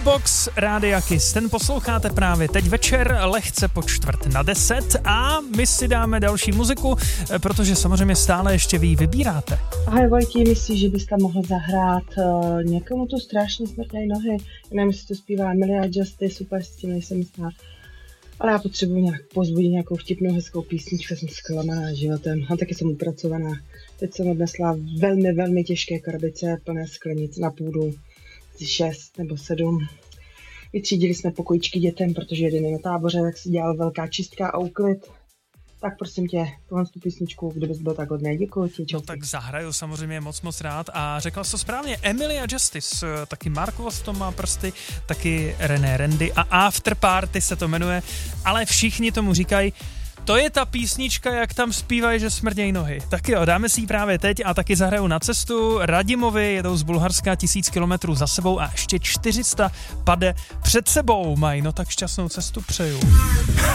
Box Rádia Kiss, ten posloucháte právě teď večer, lehce po 9:45 a my si dáme další muziku, protože samozřejmě stále ještě vy vybíráte. Ahoj Vojti, myslíš, že bys tam mohl zahrát někomu tu strašně smrtné nohy? Já nevím, jestli to zpívá Emilia Justice, super, s tím nejsem jistá. Ale já potřebuji nějak pozbudit nějakou vtipnou, hezkou písničku, jsem zklamaná životem a taky jsem upracovaná. Teď jsem odnesla velmi, velmi těžké krabice plné sklenic na půdu, 6 nebo 7. Vytřídili jsme pokojičky dětem, protože jeden je na táboře, tak se dělala velká čistka a úklid. Tak prosím tě, tohle tu písničku, kdybys byl tak hodný, děkuji ti. No tak zahraju samozřejmě moc rád a řekla jsi to správně, Emilia Justice, taky Marko v tom má prsty, taky René Randy a After Party se to jmenuje, ale všichni tomu říkají, to je ta písnička, jak tam zpívají, že smrděj nohy. Tak jo, dáme si ji právě teď a taky zahraju na cestu. Radimovi jedou z Bulharska 1000 kilometrů za sebou a ještě 400 pade před sebou mají. No tak šťastnou cestu přeju.